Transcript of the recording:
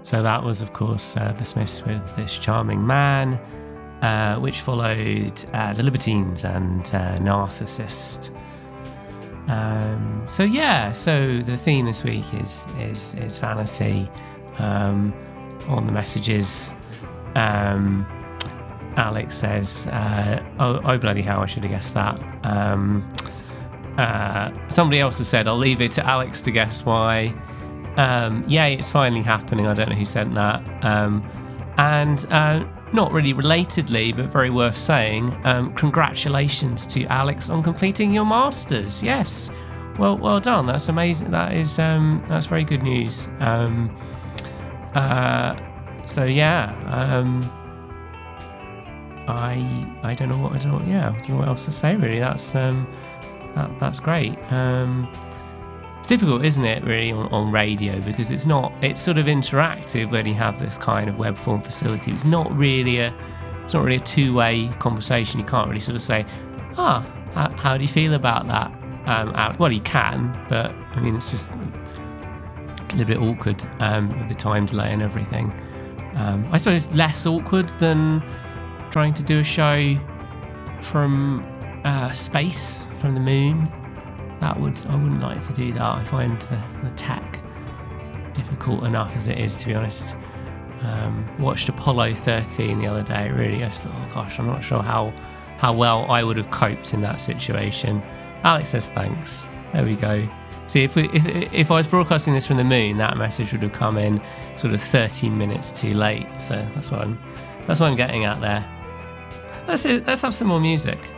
So that was, of course, the Smiths with This Charming Man, which followed the Libertines and Narcissist. So the theme this week is vanity. On the messages, Alex says, oh bloody hell, I should have guessed that. Somebody else has said, I'll leave it to Alex to guess why. Yay, it's finally happening. I don't know who sent that. And not really relatedly, but very worth saying, congratulations to Alex on completing your Masters. Yes, well done. That's amazing. That's very good news. I don't know what else to say really. That's great. It's difficult, isn't it, really, on radio, because it's sort of interactive when you have this kind of web form facility. It's not really a two-way conversation. You can't really sort of say, how do you feel about that? Well, you can, but I mean, it's just a little bit awkward with the time delay and everything. I suppose less awkward than trying to do a show from space, from the moon. I wouldn't like to do that. I find the tech difficult enough as it is, to be honest. Watched Apollo 13 the other day. Really, I just thought, oh gosh, I'm not sure how well I would have coped in that situation. Alex says thanks. There we go. See, if I was broadcasting this from the moon, that message would have come in sort of 13 minutes too late. So that's what I'm getting at there. Let's have some more music.